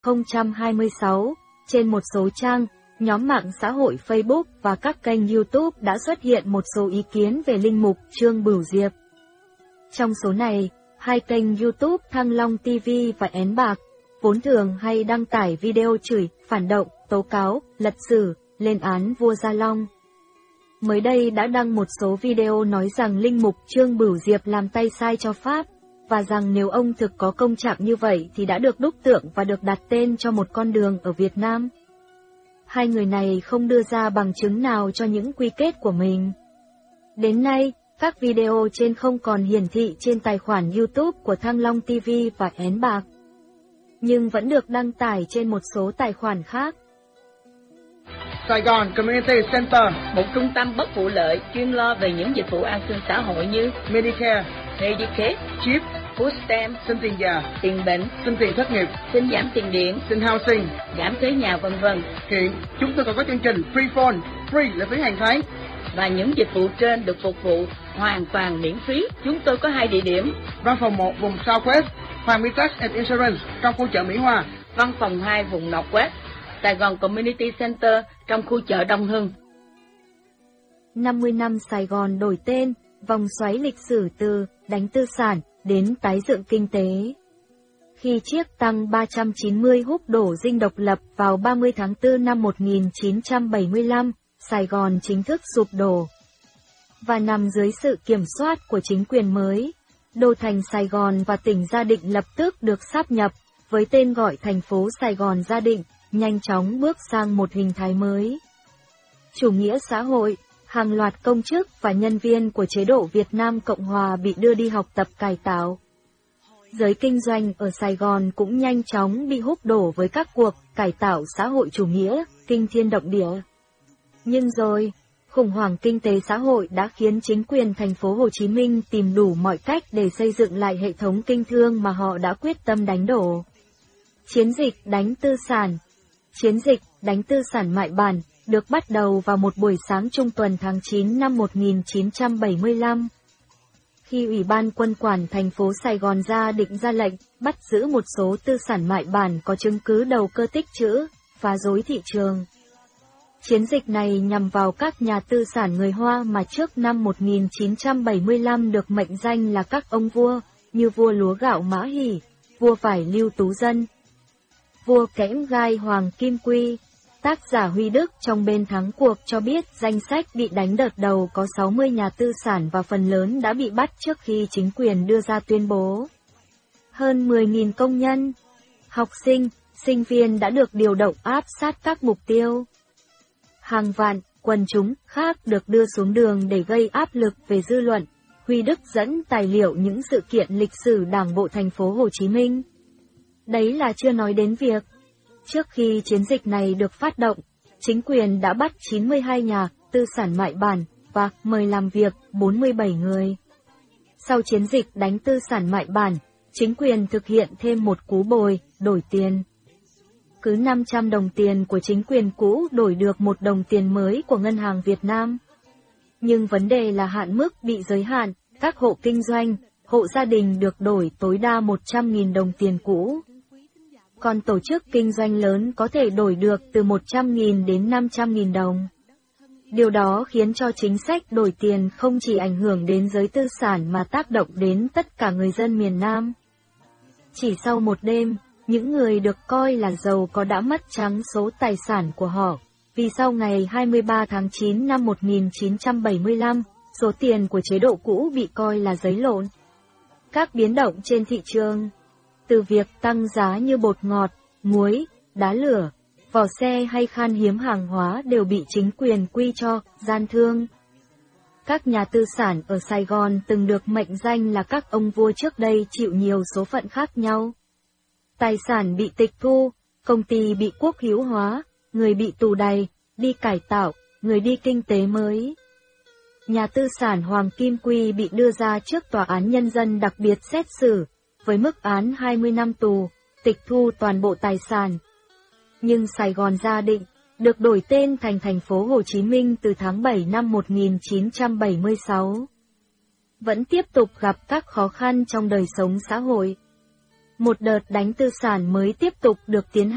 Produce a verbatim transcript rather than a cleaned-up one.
không trăm hai mươi sáu, trên một số trang, nhóm mạng xã hội Facebook và các kênh YouTube đã xuất hiện một số ý kiến về linh mục Trương Bửu Diệp. Trong số này, hai kênh YouTube Thăng Long ti vi và Én Bạc, vốn thường hay đăng tải video chửi, phản động, tố cáo, lật xử, lên án vua Gia Long. Mới đây đã đăng một số video nói rằng linh mục Trương Bửu Diệp làm tay sai cho Pháp, và rằng nếu ông thực có công trạng như vậy thì đã được đúc tượng và được đặt tên cho một con đường ở Việt Nam. Hai người này không đưa ra bằng chứng nào cho những quy kết của mình. Đến nay, các video trên không còn hiển thị trên tài khoản YouTube của Thăng Long ti vi và Én Bạc, nhưng vẫn được đăng tải trên một số tài khoản khác. Sài Gòn Community Center, một trung tâm bất vụ lợi chuyên lo về những dịch vụ an sinh xã hội như Medicare, Medicaid, Chip, Food Stamp, xin tiền già, tiền bệnh, xin tiền thất nghiệp, xin giảm tiền điện, xin housing, giảm thuế nhà vân vân. Hiện chúng tôi còn có chương trình Free Phone, free là phí hàng tháng. Và những dịch vụ trên được phục vụ hoàn toàn miễn phí. Chúng tôi có hai địa điểm. Văn phòng một vùng Southwest, Hoàng Mỹ Tax and Insurance trong khu chợ Mỹ Hòa. Văn phòng hai vùng Northwest, Sài Gòn Community Center trong khu chợ Đông Hưng. năm mươi năm Sài Gòn đổi tên, vòng xoáy lịch sử từ đánh tư sản đến tái dựng kinh tế. Khi chiếc tăng ba trăm chín mươi húp đổ dinh độc lập vào ba mươi tháng tư năm một nghìn chín trăm bảy mươi lăm, Sài Gòn chính thức sụp đổ. Và nằm dưới sự kiểm soát của chính quyền mới, đô thành Sài Gòn và tỉnh Gia Định lập tức được sáp nhập, với tên gọi thành phố Sài Gòn Gia Định, nhanh chóng bước sang một hình thái mới. Chủ nghĩa xã hội, hàng loạt công chức và nhân viên của chế độ Việt Nam Cộng Hòa bị đưa đi học tập cải tạo. Giới kinh doanh ở Sài Gòn cũng nhanh chóng bị húc đổ với các cuộc cải tạo xã hội chủ nghĩa, kinh thiên động địa. Nhưng rồi, khủng hoảng kinh tế xã hội đã khiến chính quyền thành phố Hồ Chí Minh tìm đủ mọi cách để xây dựng lại hệ thống kinh thương mà họ đã quyết tâm đánh đổ. Chiến dịch đánh tư sản Chiến dịch đánh tư sản mại bản được bắt đầu vào một buổi sáng trung tuần tháng chín năm một nghìn chín trăm bảy mươi lăm. Khi Ủy ban Quân quản thành phố Sài Gòn ra định ra lệnh bắt giữ một số tư sản mại bản có chứng cứ đầu cơ tích trữ, phá rối thị trường. Chiến dịch này nhằm vào các nhà tư sản người Hoa mà trước năm một nghìn chín trăm bảy mươi lăm được mệnh danh là các ông vua, như vua lúa gạo Mã Hỷ, vua vải Lưu Tú Dân, vua kẽm gai Hoàng Kim Quy. Tác giả Huy Đức trong bên thắng cuộc cho biết danh sách bị đánh đợt đầu có sáu mươi nhà tư sản và phần lớn đã bị bắt trước khi chính quyền đưa ra tuyên bố. Hơn mười nghìn công nhân, học sinh, sinh viên đã được điều động áp sát các mục tiêu. Hàng vạn, quần chúng khác được đưa xuống đường để gây áp lực về dư luận. Huy Đức dẫn tài liệu những sự kiện lịch sử Đảng bộ thành phố Hồ Chí Minh. Đấy là chưa nói đến việc, trước khi chiến dịch này được phát động, chính quyền đã bắt chín mươi hai nhà tư sản mại bản và mời làm việc bốn mươi bảy người. Sau chiến dịch đánh tư sản mại bản, chính quyền thực hiện thêm một cú bồi, đổi tiền. Cứ năm trăm đồng tiền của chính quyền cũ đổi được một đồng tiền mới của Ngân hàng Việt Nam. Nhưng vấn đề là hạn mức bị giới hạn, các hộ kinh doanh, hộ gia đình được đổi tối đa một trăm nghìn đồng tiền cũ. Còn tổ chức kinh doanh lớn có thể đổi được từ một trăm nghìn đến năm trăm nghìn đồng. Điều đó khiến cho chính sách đổi tiền không chỉ ảnh hưởng đến giới tư sản mà tác động đến tất cả người dân miền Nam. Chỉ sau một đêm, những người được coi là giàu có đã mất trắng số tài sản của họ, vì sau ngày hai mươi ba tháng chín năm một nghìn chín trăm bảy mươi lăm, số tiền của chế độ cũ bị coi là giấy lộn. Các biến động trên thị trường, từ việc tăng giá như bột ngọt, muối, đá lửa, vỏ xe hay khan hiếm hàng hóa đều bị chính quyền quy cho gian thương. Các nhà tư sản ở Sài Gòn từng được mệnh danh là các ông vua trước đây chịu nhiều số phận khác nhau. Tài sản bị tịch thu, công ty bị quốc hữu hóa, người bị tù đày, đi cải tạo, người đi kinh tế mới. Nhà tư sản Hoàng Kim Quy bị đưa ra trước Tòa án Nhân dân đặc biệt xét xử, với mức án hai mươi năm tù, tịch thu toàn bộ tài sản. Nhưng Sài Gòn Gia Định được đổi tên thành thành phố Hồ Chí Minh từ tháng bảy năm một nghìn chín trăm bảy mươi sáu. Vẫn tiếp tục gặp các khó khăn trong đời sống xã hội. Một đợt đánh tư sản mới tiếp tục được tiến hành.